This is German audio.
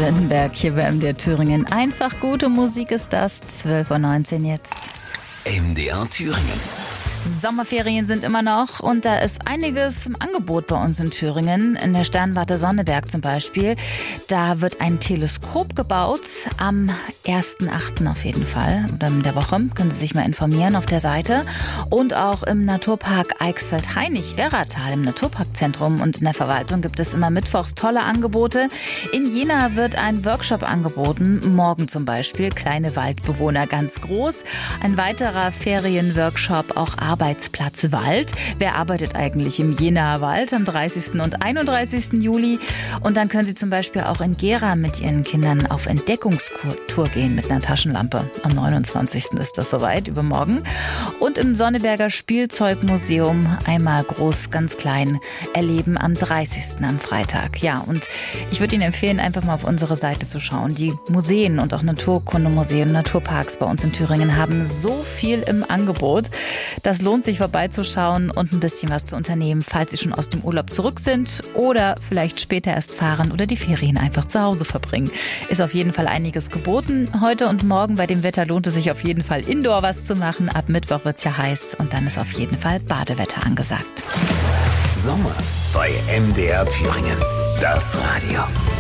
Lindenberg hier bei MDR Thüringen. Einfach gute Musik ist das. 12:19 Uhr jetzt. MDR Thüringen. Sommerferien sind immer noch und da ist einiges im Angebot bei uns in Thüringen. In der Sternwarte Sonneberg zum Beispiel. Da wird ein Teleskop gebaut am 1.8. auf jeden Fall. Oder in der Woche. Können Sie sich mal informieren auf der Seite. Und auch im Naturpark Eichsfeld-Hainich-Werratal im Naturparkzentrum und in der Verwaltung gibt es immer mittwochs tolle Angebote. In Jena wird ein Workshop angeboten. Morgen zum Beispiel kleine Waldbewohner ganz groß. Ein weiterer Ferienworkshop, auch Arbeitsplatz Wald. Wer arbeitet eigentlich im Jenaer Wald am 30. und 31. Juli? Und dann können Sie zum Beispiel auch in Gera mit Ihren Kindern auf Entdeckungstour gehen mit einer Taschenlampe. Am 29. ist das soweit, übermorgen. Und im Sonneberger Spielzeugmuseum einmal groß, ganz klein erleben am 30. am Freitag. Ja, und ich würde Ihnen empfehlen, einfach mal auf unsere Seite zu schauen. Die Museen und auch Naturkundemuseen, Naturparks bei uns in Thüringen haben so viel im Angebot. Das lohnt sich vorbeizuschauen und ein bisschen was zu unternehmen, falls Sie schon aus dem Urlaub zurück sind oder vielleicht später erst fahren oder die Ferien einfach zu Hause verbringen. Ist auf jeden Fall einiges geboten. Heute und morgen bei dem Wetter lohnt es sich auf jeden Fall indoor was zu machen. Ab Mittwoch wird es ja heiß und dann ist auf jeden Fall Badewetter angesagt. Sommer bei MDR Thüringen. Das Radio.